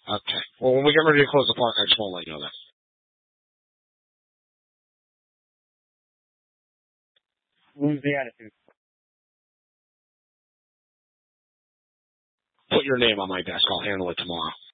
Okay. Well, when we get ready to close the park, I just won't let you know that. Lose the attitude. Put your name on my desk. I'll handle it tomorrow.